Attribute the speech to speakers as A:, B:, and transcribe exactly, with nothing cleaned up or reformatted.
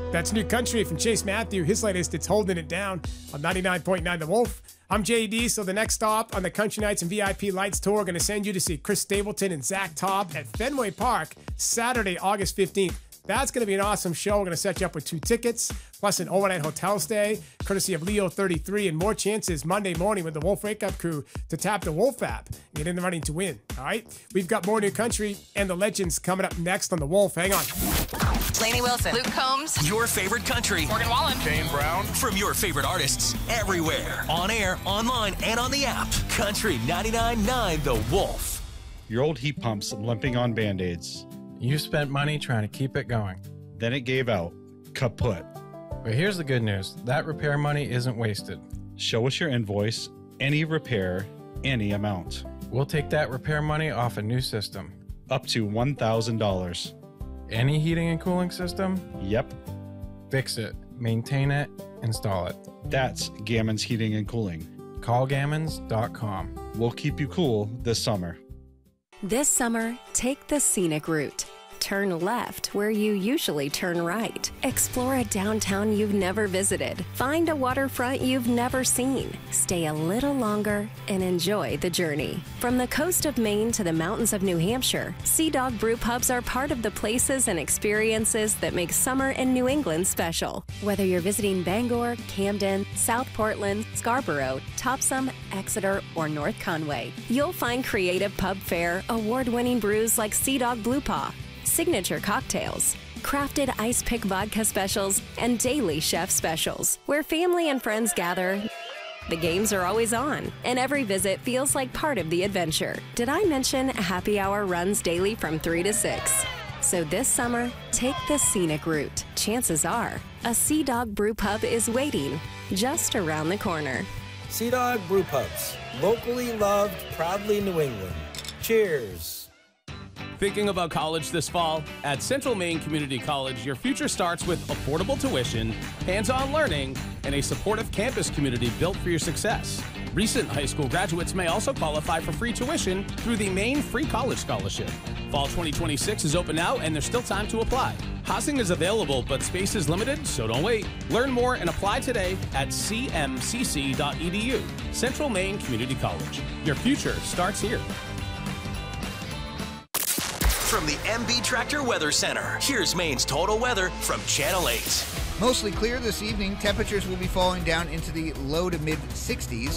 A: That's New Country from Chase Matthew. His latest, it's Holding It Down on ninety-nine point nine The Wolf. I'm J D, so the next stop on the Country Nights and V I P Lights Tour, going to send you to see Chris Stapleton and Zach Taub at Fenway Park Saturday, August fifteenth. That's going to be an awesome show. We're going to set you up with two tickets, plus an overnight hotel stay, courtesy of Leo thirty-three, and more chances Monday morning with the Wolf Wake Up crew to tap the Wolf app and get in the running to win. All right? We've got more New Country and the Legends coming up next on the Wolf. Hang on.
B: Lainey Wilson, Luke Combs,
C: your favorite country,
B: Morgan Wallen,
D: Kane Brown,
C: from your favorite artists, everywhere, on air, online, and on the app. Country ninety-nine point nine The Wolf.
E: Your old heat pump's limping on Band-Aids.
F: You spent money trying to keep it going.
E: Then it gave out. Kaput.
F: But here's the good news. That repair money isn't wasted.
E: Show us your invoice, any repair, any amount.
F: We'll take that repair money off a new system.
E: Up to one thousand dollars.
F: Any heating and cooling system?
E: Yep.
F: Fix it, maintain it, install it.
E: That's Gammons Heating and Cooling.
F: Call gammons dot com.
E: We'll keep you cool this summer.
G: This summer, take the scenic route. Turn left where you usually turn right. Explore a downtown you've never visited. Find a waterfront you've never seen. Stay a little longer and enjoy the journey. From the coast of Maine to the mountains of New Hampshire, Sea Dog Brew Pubs are part of the places and experiences that make summer in New England special. Whether you're visiting Bangor, Camden, South Portland, Scarborough, Topsom, Exeter, or North Conway, you'll find creative pub fare, award-winning brews like Sea Dog Blue Paw, signature cocktails, crafted ice pick vodka specials, and daily chef specials. Where family and friends gather, the games are always on, and every visit feels like part of the adventure. Did I mention happy hour runs daily from three to six? So this summer, take the scenic route. Chances are, a Sea Dog Brew Pub is waiting just around the corner.
H: Sea Dog Brew Pubs, locally loved, proudly New England. Cheers.
I: Thinking about college this fall? At Central Maine Community College, your future starts with affordable tuition, hands-on learning, and a supportive campus community built for your success. Recent high school graduates may also qualify for free tuition through the Maine Free College Scholarship. Fall twenty twenty-six is open now, and there's still time to apply. Housing is available, but space is limited, so don't wait. Learn more and apply today at c m c c dot e d u. Central Maine Community College. Your future starts here.
C: From the M B Tractor Weather Center, here's Maine's total weather from Channel eight.
J: Mostly clear this evening. Temperatures will be falling down into the low to mid sixties.